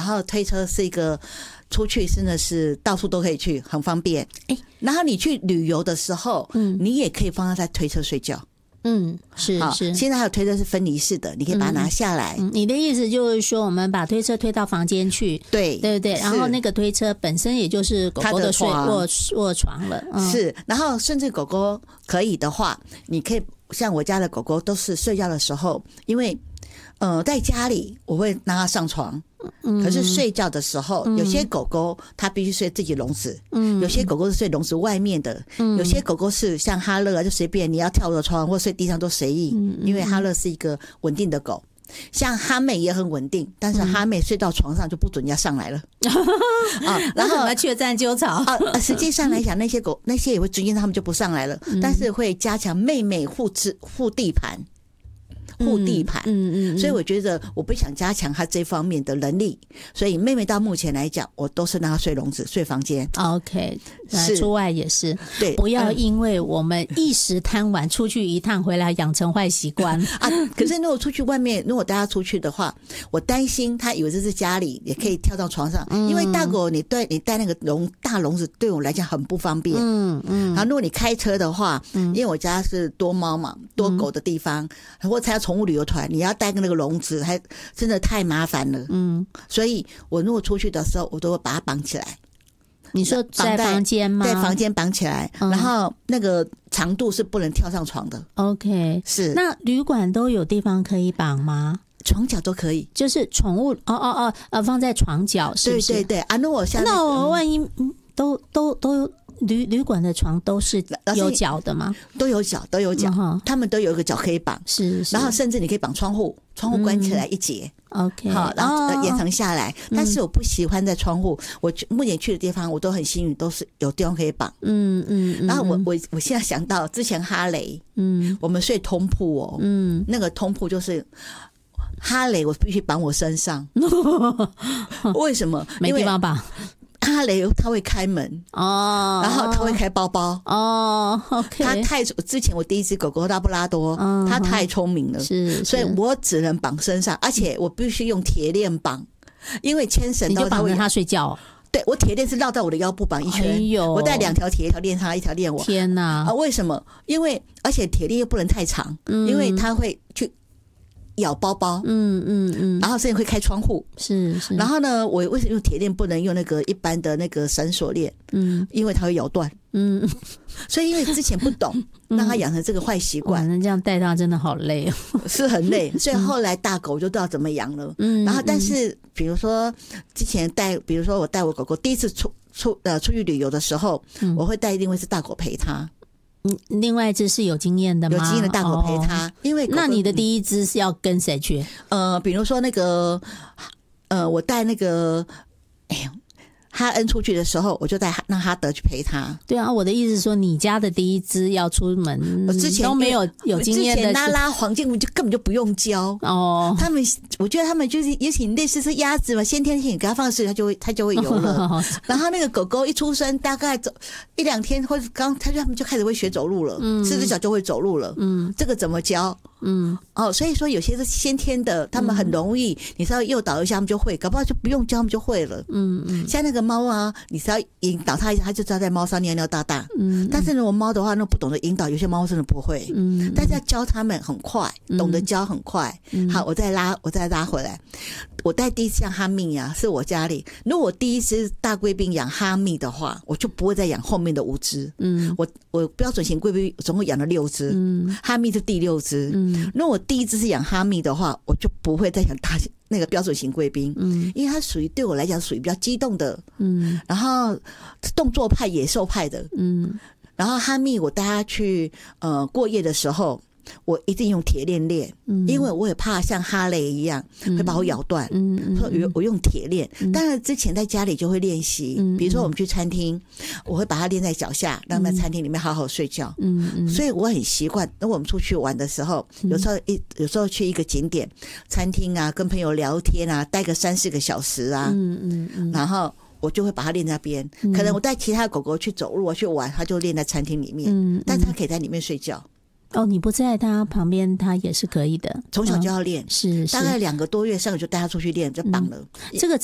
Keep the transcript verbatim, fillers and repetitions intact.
后推车是一个出去真的是到处都可以去，很方便。哎，然后你去旅游的时候，嗯，你也可以放它在推车睡觉。 嗯，是是。 现在还有推车是分离式的，你可以把它拿下来。 嗯嗯、你的意思就是说，我们把推车推到房间去， 对对不对？然后那个推车本身也就是狗狗的睡卧卧床了、嗯。 是，然后甚至狗狗可以的话，你可以像我家的狗狗都是睡觉的时候，因为呃在家里我会让它上床。可是睡觉的时候、嗯、有些狗狗它必须睡自己笼子、嗯、有些狗狗是睡笼子外面的、嗯、有些狗狗是像哈乐就随便你要跳着床或睡地上都随意、嗯、因为哈乐是一个稳定的狗，像哈妹也很稳定，但是哈妹睡到床上就不准要上来了、嗯啊、然后缺战纠吵、 啊、实际上来讲那些狗那些也会追进他们就不上来了、嗯、但是会加强妹妹护持护地盘护地盘，嗯 嗯, 嗯，所以我觉得我不想加强他这方面的能力，所以妹妹到目前来讲，我都是让她睡笼子、睡房间。 OK， 出外也是， 对， 不要因为我们一时贪玩，出去一趟回来养成坏习惯啊。可是如果出去外面，如果带她出去的话，我担心她以为这是家里，也可以跳到床上，嗯、因为大狗你对你带那个笼大笼子对我来讲很不方便。嗯嗯。然后如果你开车的话，嗯、因为我家是多猫嘛，多狗的地方，嗯、或者要宠物旅游团，你要带个那个笼子，还真的太麻烦了。嗯，所以我如果出去的时候，我都会把它绑起来。 你说在房间吗？ 在房间绑起来、嗯，然后那个长度是不能跳上床的。 OK， 是。那旅馆都有地方可以绑吗？ 床脚都可以，就是宠物哦哦哦呃放在床脚，是不是？ 对对对啊，那我像、那個、 那我万一嗯都都都。旅旅馆的床都是有脚的吗？ 都有脚，都有脚、嗯，他们都有一个脚可以绑， 是, 是。 然后甚至你可以绑窗户，窗户关起来一节、 嗯、，OK， 好，然后延长下来、哦。但是我不喜欢在窗户，我目前去的地方我都很幸运，都是有地方可以绑。嗯嗯。然后我我我现在想到之前哈雷，嗯，我们睡通铺哦，嗯，那个通铺就是哈雷，我必须绑我身上，为什么？ 没地方绑。 哈雷他会开门哦，然后他会开包包哦。OK， 他太之前我第一只狗狗拉布拉多，嗯、他太聪明了，是，所以我只能绑身上，而且我必须用铁链绑，因为牵绳你就绑着他睡觉、哦。 对，我铁链是绕到我的腰部绑一圈，哎、我带两条铁，一条链他，一条链我。 天哪！ 啊，为什么？因为而且铁链又不能太长，嗯、因为它会去。咬包包，嗯嗯嗯，然后甚至会开窗户， 是是。 然后呢，我为什么用铁链不能用那个一般的那个绳索链？嗯，因为它会咬断，嗯，所以因为之前不懂，让它养成这个坏习惯， 那这样带它真的好累哦， 是很累。所以后来大狗就知道怎么养了，嗯。然后，但是比如说之前带，比如说我带我狗狗第一次出出呃出去旅游的时候，嗯、我会带一定会是大狗陪它。 另外一只是有经验的吗？ 有经验的大狗陪他、哦，因为狗狗那你的第一只是要跟谁去？ 呃，比如说那个，呃，我带那个，哎呦。哈恩出去的时候，我就带让哈德去陪他。 对啊，我的意思是说，你家的第一只要出门，我之前都没有有经验的。 之前拉拉黄金，我就根本就不用教哦。他们，我觉得他们就是也许类似是鸭子嘛，先天性你给它放水，它就会它就会游了。然后那个狗狗一出生，大概走一两天，或者刚它就他们就开始会学走路了，嗯，四只脚就会走路了。嗯，这个怎么教？嗯，哦，所以说有些是先天的，他们很容易，你稍微诱导一下，他们就会，搞不好就不用教，他们就会了。嗯嗯，像那个猫啊，你只要引导它一下，它就知道在猫上尿尿大大。嗯，但是如果猫的话，那不懂得引导，有些猫真的不会。嗯，但是要教他们很快，懂得教很快。嗯，好，我再拉，我再拉回来。我带第一次养哈密呀、啊，是我家里。如果我第一只大贵宾养哈密的话，我就不会再养后面的五只。嗯，我我标准型贵宾总共养了六只，嗯，哈密是第六只。嗯，如果我第一只是养哈密的话，我就不会再养大那个标准型贵宾。嗯，因为它属于对我来讲属于比较激动的。嗯，然后动作派、野兽派的。嗯，然后哈密我带它去呃过夜的时候。我一定用铁链链、嗯，因为我也怕像哈雷一样、嗯、会把我咬断。嗯，所以我用铁链、嗯。当然之前在家里就会练习、嗯，比如说我们去餐厅，我会把它链在脚下，让它在餐厅里面好好睡觉。嗯嗯，所以我很习惯。等我们出去玩的时候，有时候一有时候去一个景点、餐厅啊，跟朋友聊天啊，待个三四个小时啊。嗯嗯嗯，然后。我就会把它练在那边、嗯，可能我带其他狗狗去走路、去玩，它就练在餐厅里面，嗯嗯、但它可以在里面睡觉。 哦，你不在它旁边，它也是可以的。 从小就要练、嗯， 是, 是大概两个多月，上个就带它出去练，就绑了、 嗯。这个